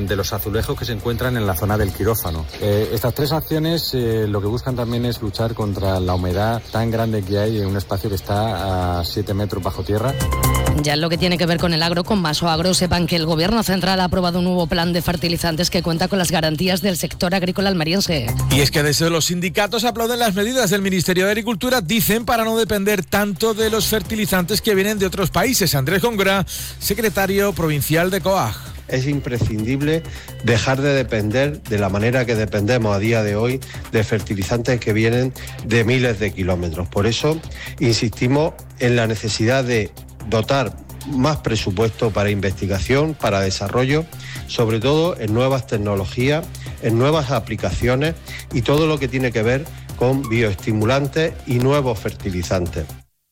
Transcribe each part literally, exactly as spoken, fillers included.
de los azulejos que se encuentran en la zona del quirófano. Eh, estas tres acciones eh, lo que buscan también es luchar contra la humedad tan grande que hay en un espacio que está a siete metros bajo tierra. Ya en lo que tiene que ver con el agro, con Maso Agro, sepan que el Gobierno Central ha aprobado un nuevo plan de fertilizantes que cuenta con las garantías del sector agrícola almeriense. Y es que desde los sindicatos aplauden las medidas del Ministerio de Agricultura, dicen, para no depender tanto de los fertilizantes que vienen de otros países. Andrés Góngora, secretario provincial de COAG. Es imprescindible dejar de depender de la manera que dependemos a día de hoy de fertilizantes que vienen de miles de kilómetros. Por eso insistimos en la necesidad de dotar más presupuesto para investigación, para desarrollo, sobre todo en nuevas tecnologías, en nuevas aplicaciones y todo lo que tiene que ver con bioestimulantes y nuevos fertilizantes.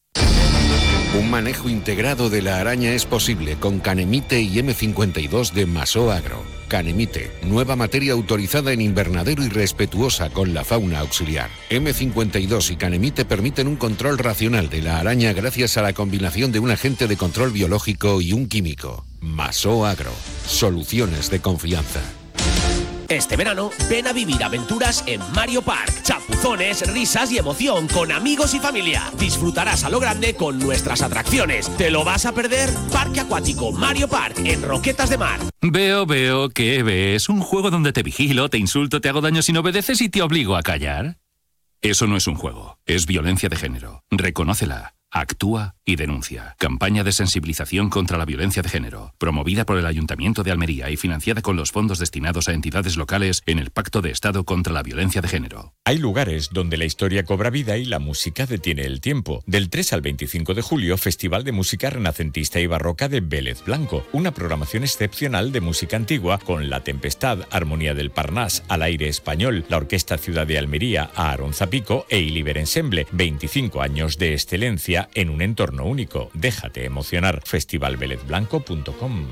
Un manejo integrado de la araña es posible con Canemite y eme cincuenta y dos de Maso Agro. Canemite, nueva materia autorizada en invernadero y respetuosa con la fauna auxiliar. eme cincuenta y dos y Canemite permiten un control racional de la araña gracias a la combinación de un agente de control biológico y un químico. Maso Agro, soluciones de confianza. Este verano, ven a vivir aventuras en Mario Park. Chapuzones, risas y emoción con amigos y familia. Disfrutarás a lo grande con nuestras atracciones. ¿Te lo vas a perder? Parque Acuático Mario Park, en Roquetas de Mar. Veo, veo, ¿qué ves? ¿Un juego donde te vigilo, te insulto, te hago daño si no obedeces y te obligo a callar? Eso no es un juego, es violencia de género. Reconócela. Actúa y denuncia. Campaña de sensibilización contra la violencia de género, promovida por el Ayuntamiento de Almería y financiada con los fondos destinados a entidades locales en el Pacto de Estado contra la Violencia de Género. Hay lugares donde la historia cobra vida y la música detiene el tiempo. Del tres al veinticinco de julio, Festival de Música Renacentista y Barroca de Vélez Blanco. Una programación excepcional de música antigua con La Tempestad, Armonía del Parnás, Al Aire Español, la Orquesta Ciudad de Almería, Aarón Zapico e Iliber Ensemble. veinticinco años de excelencia en un entorno único. Déjate emocionar. festival vélez blanco punto com.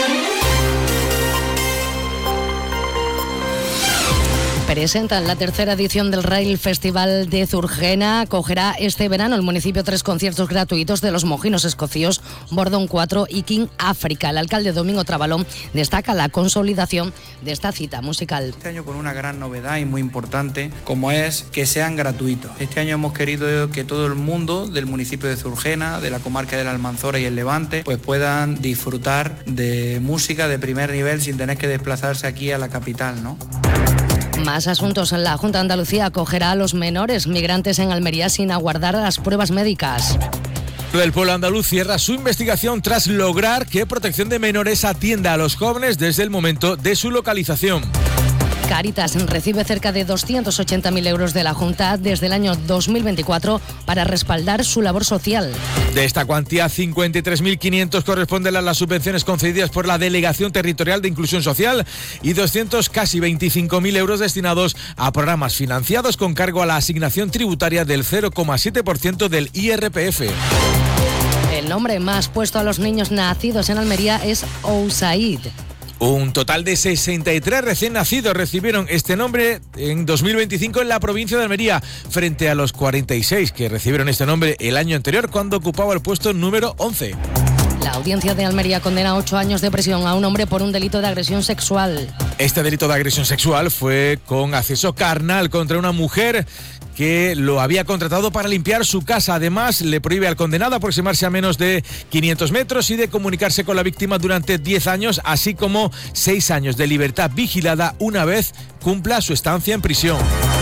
Presentan la tercera edición del Rail Festival de Zurgena. Acogerá este verano el municipio tres conciertos gratuitos de los Mojinos Escocios, Bordón cuatro y King África. El alcalde Domingo Trabalón destaca la consolidación de esta cita musical. Este año con una gran novedad y muy importante, como es que sean gratuitos. Este año hemos querido que todo el mundo del municipio de Zurgena, de la comarca de la Almanzora y el Levante, pues puedan disfrutar de música de primer nivel sin tener que desplazarse aquí a la capital, ¿no? Más asuntos. La Junta de Andalucía acogerá a los menores migrantes en Almería sin aguardar las pruebas médicas. El pueblo andaluz cierra su investigación tras lograr que Protección de Menores atienda a los jóvenes desde el momento de su localización. Cáritas recibe cerca de doscientos ochenta mil euros de la Junta desde el año dos mil veinticuatro para respaldar su labor social. De esta cuantía, cincuenta y tres mil quinientos corresponden a las subvenciones concedidas por la Delegación Territorial de Inclusión Social y doscientos, casi veinticinco mil euros destinados a programas financiados con cargo a la asignación tributaria del cero coma siete por ciento del I R P F. El nombre más puesto a los niños nacidos en Almería es Ousaid. Un total de sesenta y tres recién nacidos recibieron este nombre en dos mil veinticinco en la provincia de Almería, frente a los cuarenta y seis que recibieron este nombre el año anterior, cuando ocupaba el puesto número once. La audiencia de Almería condena a ocho años de prisión a un hombre por un delito de agresión sexual. Este delito de agresión sexual fue con acceso carnal contra una mujer que lo había contratado para limpiar su casa. Además, le prohíbe al condenado aproximarse a menos de quinientos metros y de comunicarse con la víctima durante diez años, así como seis años de libertad vigilada una vez cumpla su estancia en prisión.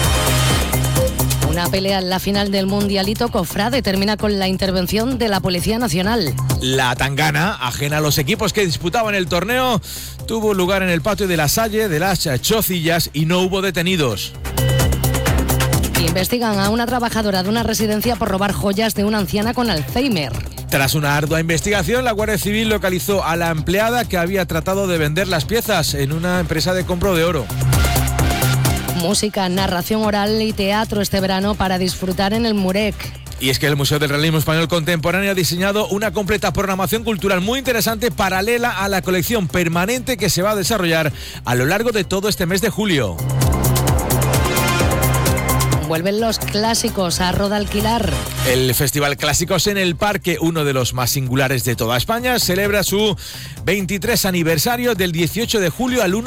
Una pelea en la final del Mundialito Cofrade termina con la intervención de la Policía Nacional. La tangana, ajena a los equipos que disputaban el torneo, tuvo lugar en el patio de la Salle de las Chocillas y no hubo detenidos. Investigan a una trabajadora de una residencia por robar joyas de una anciana con Alzheimer. Tras una ardua investigación, la Guardia Civil localizó a la empleada que había tratado de vender las piezas en una empresa de compro de oro. Música, narración oral y teatro este verano para disfrutar en el Murec. Y es que el Museo del Realismo Español Contemporáneo ha diseñado una completa programación cultural muy interesante paralela a la colección permanente que se va a desarrollar a lo largo de todo este mes de julio. Vuelven los clásicos a Rodalquilar. El Festival Clásicos en el Parque, uno de los más singulares de toda España, celebra su veintitrés aniversario del dieciocho de julio al uno